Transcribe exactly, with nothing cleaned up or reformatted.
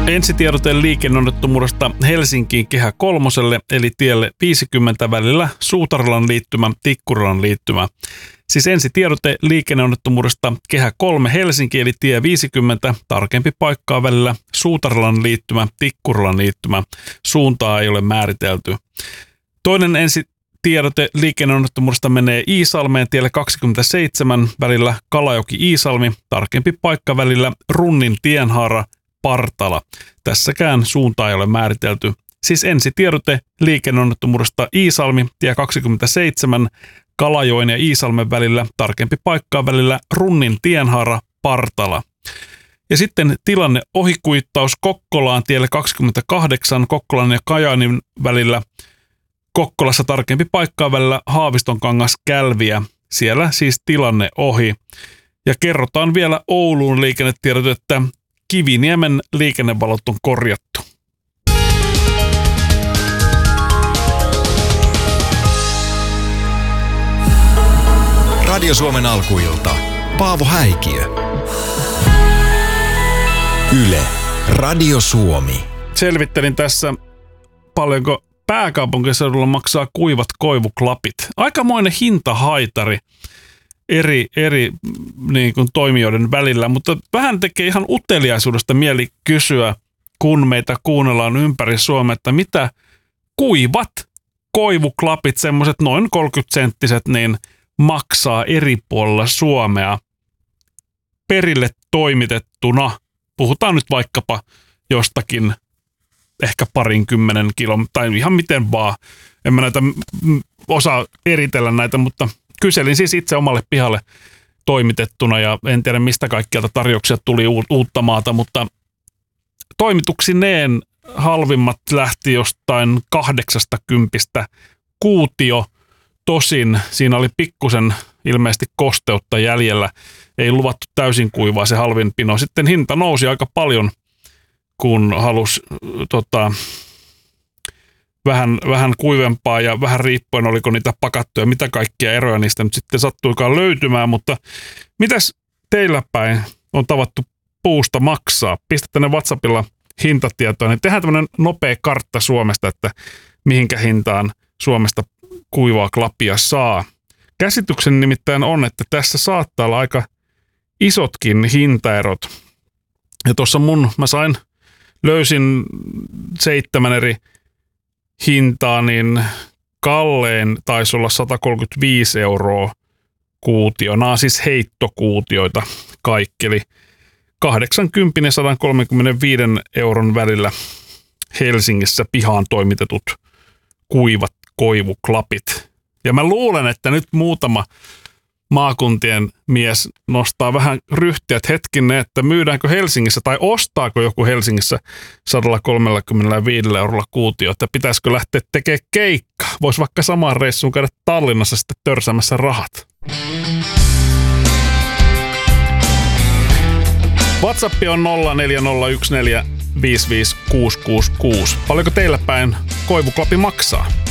Ensitiedote liikenneonnettomuudesta Helsinkiin Kehä kolmoselle eli tielle viisikymmentä välillä Suutarilan liittymä, Tikkurilan liittymä. Siis ensitiedote liikenneonnettomuudesta Kehä kolme Helsinki eli tie viisikymmentä, tarkempi paikkaa välillä Suutarilan liittymä, Tikkurilan liittymä. Suuntaa ei ole määritelty. Toinen ensitiedote liikenneonnettomuudesta menee Iisalmeen tielle kaksikymmentäseitsemän välillä Kalajoki-Iisalmi, tarkempi paikka välillä Runnin tienhaara, Partala. Tässäkään suuntaa ei ole määritelty. Siis ensitiedote liikenneonnettomuudesta Iisalmi, tie kaksikymmentäseitsemän, Kalajoen ja Iisalmen välillä, tarkempi paikkaa välillä Runnin tienhaara, Partala. Ja sitten tilanne ohikuittaus Kokkolaan tielle kaksikymmentäkahdeksan, Kokkolan ja Kajaanin välillä, Kokkolassa tarkempi paikkaa välillä Haavistonkangas, Kälviä. Siellä siis tilanne ohi. Ja kerrotaan vielä Ouluun liikennetiedot, että Kiviniemen liikennevalot on korjattu. Radio Suomen alkuilta. Paavo Häikiö. Yle. Radio Suomi. Selvittelin tässä, paljonko pääkaupunkiseudulla maksaa kuivat koivuklapit. Aikamoinen hintahaitari eri, eri niin kuin toimijoiden välillä, mutta vähän tekee ihan uteliaisuudesta mieli kysyä, kun meitä kuunnellaan ympäri Suomea, että mitä kuivat koivuklapit, semmoiset noin kolmekymmentä senttiset, niin maksaa eri puolilla Suomea perille toimitettuna. Puhutaan nyt vaikkapa jostakin ehkä parinkymmenen kilon, tai ihan miten vaan. En mä näitä osaa eritellä näitä, mutta kyselin siis itse omalle pihalle toimitettuna ja en tiedä mistä kaikkialta tarjouksia tuli uutta maata, mutta toimituksineen halvimmat lähti jostain kahdeksasta kympistä kuutio. Tosin siinä oli pikkusen ilmeisesti kosteutta jäljellä. Ei luvattu täysin kuivaa se halvin pino. Sitten hinta nousi aika paljon, kun halusi tota, vähän, vähän kuivempaa ja vähän riippuen oliko niitä pakattuja, mitä kaikkia eroja niistä nyt sitten sattuikaan löytymään. Mutta mitäs teillä päin on tavattu puusta maksaa? Pistätte ne WhatsAppilla hintatietoa, niin tehdään tämmöinen nopea kartta Suomesta, että mihinkä hintaan Suomesta kuivaa klappia saa. Käsityksen nimittäin on, että tässä saattaa olla aika isotkin hintaerot. Ja tuossa mun, mä sain, löysin seitsemän eri hintaa, niin kallein taisi olla sata kolmekymmentäviisi euroa kuutio. Nämä on siis heittokuutioita kaikki, eli kahdeksankymmentä ja sata kolmekymmentäviisi euron välillä Helsingissä pihaan toimitetut kuivat koivuklapit. Ja mä luulen, että nyt muutama maakuntien mies nostaa vähän ryhtiä, että hetkinen, että myydäänkö Helsingissä tai ostaako joku Helsingissä sata kolmekymmentäviisi eurolla kuutio, että pitäisikö lähteä tekemään keikka. Voisi vaikka samaan reissuun käydä Tallinnassa sitten törsäämässä rahat. WhatsApp on nolla neljä nolla yksi neljä viisi viisi kuusi kuusi kuusi. Paljonko teillä päin koivuklapi maksaa?